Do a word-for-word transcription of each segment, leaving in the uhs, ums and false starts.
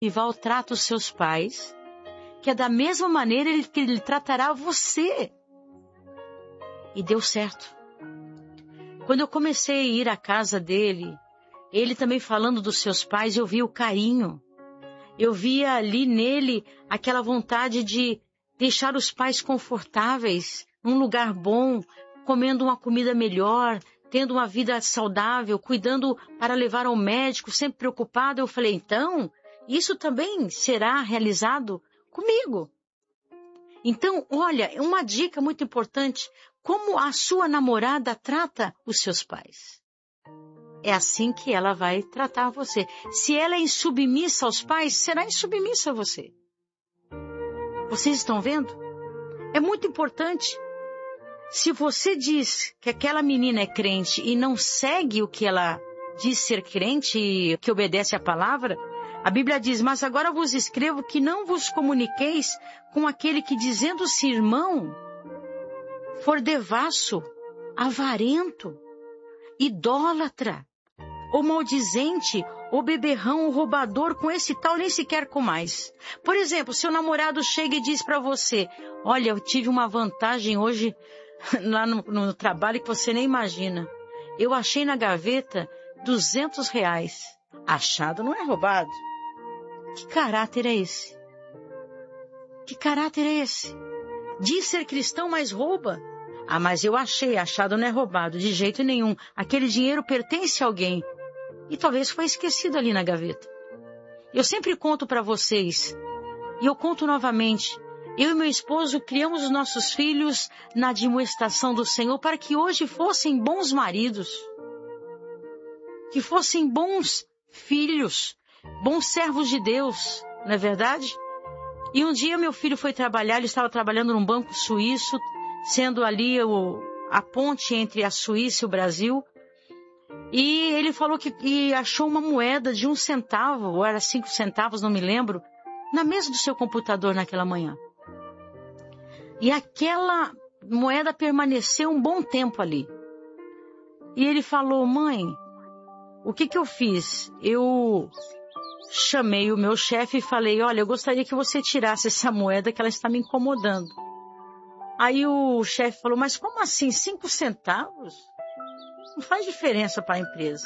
rival trata os seus pais, que é da mesma maneira que ele tratará você. E deu certo. Quando eu comecei a ir à casa dele, ele também falando dos seus pais, eu via o carinho. Eu via ali nele aquela vontade de deixar os pais confortáveis, num lugar bom, comendo uma comida melhor, tendo uma vida saudável, cuidando para levar ao médico, sempre preocupado. Eu falei, então, isso também será realizado comigo. Então, olha, uma dica muito importante, como a sua namorada trata os seus pais. É assim que ela vai tratar você. Se ela é insubmissa aos pais, será insubmissa a você. Vocês estão vendo? É muito importante. Se você diz que aquela menina é crente e não segue o que ela diz ser crente e que obedece à palavra, a Bíblia diz, mas agora vos escrevo que não vos comuniqueis com aquele que dizendo-se irmão, for devasso, avarento, idólatra, ou maldizente, ou beberrão, ou roubador, com esse tal nem sequer com mais. Por exemplo, seu namorado chega e diz para você, olha, eu tive uma vantagem hoje lá no, no trabalho que você nem imagina. Eu achei na gaveta duzentos reais. Achado não é roubado. Que caráter é esse? Que caráter é esse? Diz ser cristão, mas rouba. Ah, mas eu achei, achado não é roubado, de jeito nenhum. Aquele dinheiro pertence a alguém. E talvez foi esquecido ali na gaveta. Eu sempre conto para vocês, e eu conto novamente, eu e meu esposo criamos os nossos filhos na admoestação do Senhor para que hoje fossem bons maridos, que fossem bons filhos, bons servos de Deus, não é verdade? E um dia meu filho foi trabalhar, ele estava trabalhando num banco suíço, sendo ali o, a ponte entre a Suíça e o Brasil, e ele falou que, que achou uma moeda de um centavo, ou era cinco centavos, não me lembro, na mesa do seu computador naquela manhã. E aquela moeda permaneceu um bom tempo ali. E ele falou, mãe, o que que eu fiz? Eu chamei o meu chefe e falei, olha, eu gostaria que você tirasse essa moeda que ela está me incomodando. Aí o chefe falou, mas como assim, cinco centavos? Não faz diferença para a empresa.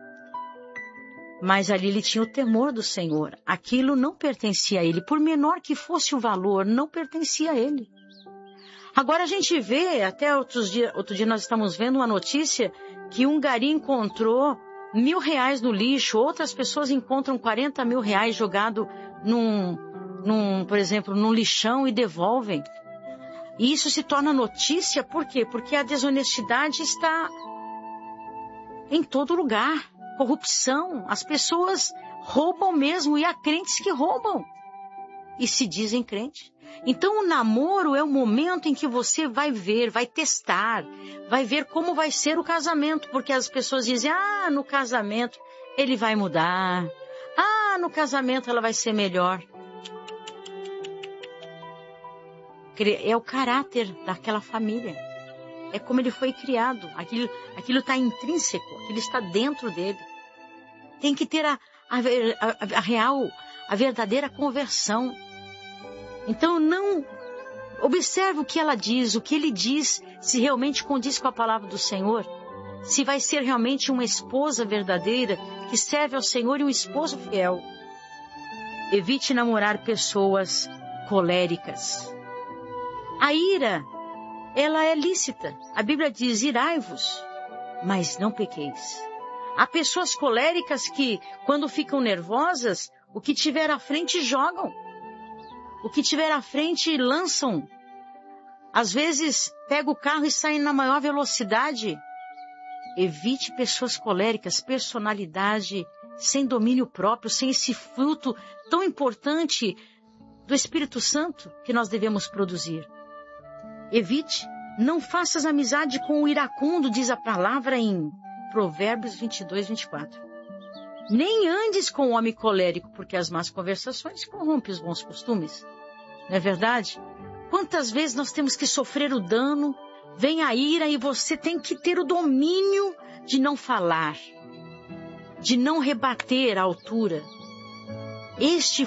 Mas ali ele tinha o temor do Senhor. Aquilo não pertencia a ele. Por menor que fosse o valor, não pertencia a ele. Agora a gente vê, até outros dias, outro dia nós estamos vendo uma notícia que um gari encontrou mil reais no lixo. Outras pessoas encontram quarenta mil reais jogado num, num, por exemplo, num lixão e devolvem. E isso se torna notícia, por quê? Porque a desonestidade está em todo lugar. Corrupção. As pessoas roubam mesmo e há crentes que roubam. E se dizem crentes. Então o namoro é o momento em que você vai ver, vai testar, vai ver como vai ser o casamento. Porque as pessoas dizem, ah, no casamento ele vai mudar. Ah, no casamento ela vai ser melhor. É o caráter daquela família. É como ele foi criado. Aquilo, aquilo está intrínseco. Aquilo está dentro dele. Tem que ter a, a, a, a real, a verdadeira conversão. Então não observe o que ela diz, o que ele diz, se realmente condiz com a palavra do Senhor. Se vai ser realmente uma esposa verdadeira que serve ao Senhor e um esposo fiel. Evite namorar pessoas coléricas. A ira, ela é lícita. A Bíblia diz, irai-vos, mas não pequeis. Há pessoas coléricas que, quando ficam nervosas, o que tiver à frente jogam. O que tiver à frente lançam. Às vezes, pega o carro e sai na maior velocidade. Evite pessoas coléricas, personalidade sem domínio próprio, sem esse fruto tão importante do Espírito Santo que nós devemos produzir. Evite, não faças amizade com o iracundo, diz a palavra em Provérbios vinte e dois, vinte e quatro. Nem andes com o homem colérico, porque as más conversações corrompem os bons costumes. Não é verdade? Quantas vezes nós temos que sofrer o dano, vem a ira e você tem que ter o domínio de não falar, de não rebater à altura. Este